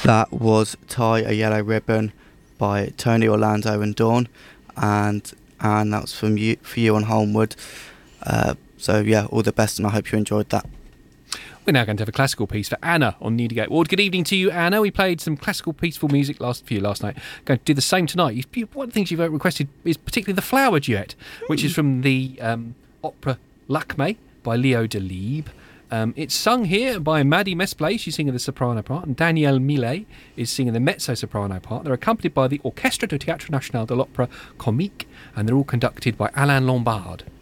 That was Tie a Yellow Ribbon by Tony Orlando and Dawn, and that was for you on Holmwood. So yeah, all the best, and I hope you enjoyed that. We're now going to have a classical piece for Anna on Newdigate Ward. Good evening to you, Anna. We played some classical peaceful music last night. Going to do the same tonight. One of the things you've requested is particularly the Flower Duet, which is from the opera Lakme by Leo Delibes. It's sung here by Maddie Mesplay, she's singing the soprano part, and Danielle Millet is singing the mezzo-soprano part. They're accompanied by the Orchestre du Théâtre National de l'Opéra Comique, and they're all conducted by Alain Lombard.